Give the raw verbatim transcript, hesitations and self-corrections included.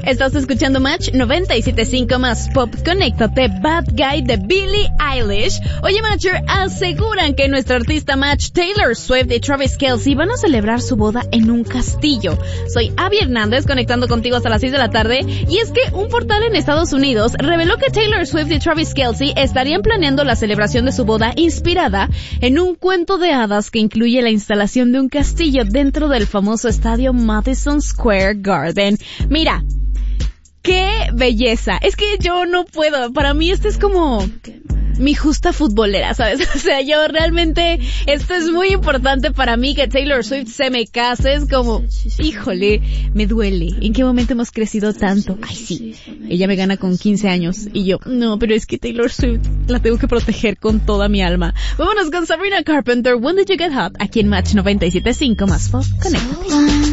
Estás escuchando Match noventa y siete punto cinco más Pop. Conéctate, Bad Guy de Billie Eilish. Oye, Matcher, aseguran que nuestra artista Match, Taylor Swift y Travis Kelce van a celebrar su boda en un castillo. Soy Abby Hernández, conectando contigo hasta las seis de la tarde. Y es que un portal en Estados Unidos reveló que Taylor Swift y Travis Kelce estarían planeando la celebración de su boda inspirada en un cuento de hadas que incluye la instalación de un castillo dentro del famoso estadio Madison Square Garden. Mira, ¡qué belleza! Es que yo no puedo. Para mí esto es como mi justa futbolera, ¿sabes? O sea, yo realmente, esto es muy importante para mí, que Taylor Swift se me case. Es como, híjole, me duele. ¿En qué momento hemos crecido tanto? Ay, sí, ella me gana con quince años y yo, no, pero es que Taylor Swift la tengo que proteger con toda mi alma. Vámonos con Sabrina Carpenter, When Did You Get Hot? Aquí en Match noventa y siete punto cinco más Pop. Conéctate.